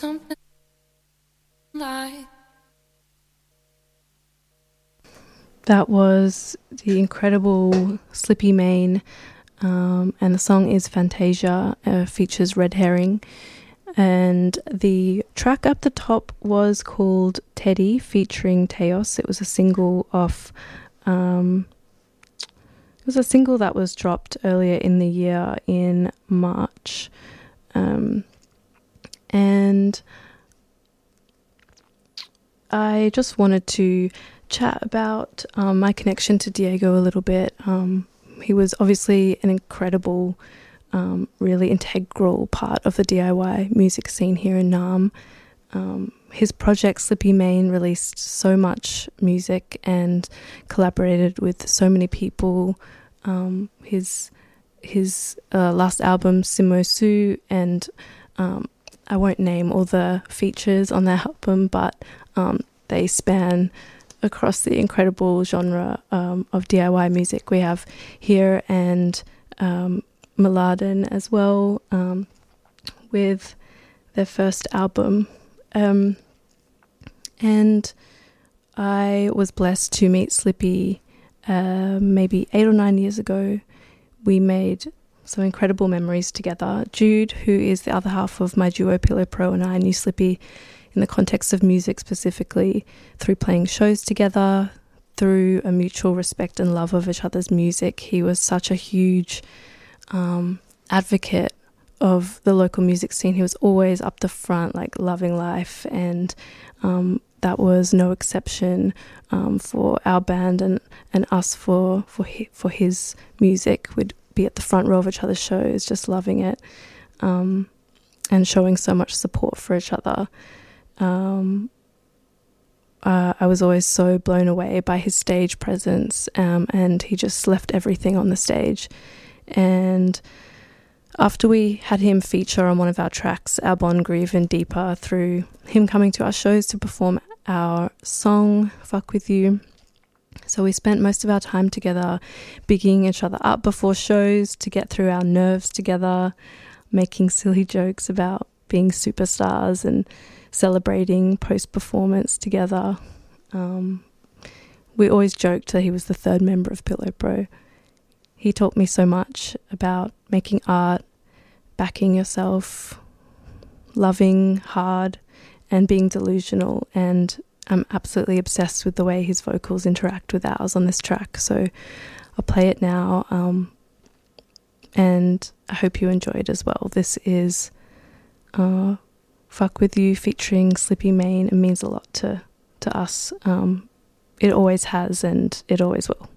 something like. That was the incredible Slippy Mane, and the song is Fantasia, features Red Herring. And the track up the top was called Teddy, featuring Teos. It was a single off. It was a single that was dropped earlier in the year in March, and I just wanted to chat about my connection to Diego a little bit. He was obviously an incredible, really integral part of the DIY music scene here in Naarm. His project Slippy Mane released so much music and collaborated with so many people. His last album, Simosu, and I won't name all the features on that album, but they span across the incredible genre of DIY music we have here, and Mladen as well, with their first album. And I was blessed to meet Slippy maybe 8 or 9 years ago. We made some incredible memories together. Jude, who is the other half of my duo Pillow Pro, and I knew Slippy in the context of music specifically through playing shows together, through a mutual respect and love of each other's music. He was such a huge advocate of the local music scene. He was always up the front, like loving life, and that was no exception for our band and us for his music. We'd be at the front row of each other's shows, just loving it, and showing so much support for each other. I was always so blown away by his stage presence, and he just left everything on the stage. And after we had him feature on one of our tracks, Our Bond grew even deeper through him coming to our shows to perform our song, Fuck With You. So we spent most of our time together bigging each other up before shows to get through our nerves together, making silly jokes about being superstars and celebrating post-performance together. We always joked that he was the third member of Pillow Pro. He taught me so much about making art, backing yourself, loving hard, and being delusional. And I'm absolutely obsessed with the way his vocals interact with ours on this track. So I'll play it now, and I hope you enjoy it as well. This is Fuck With You featuring Slippy Mane. It means a lot to us. It always has, and it always will.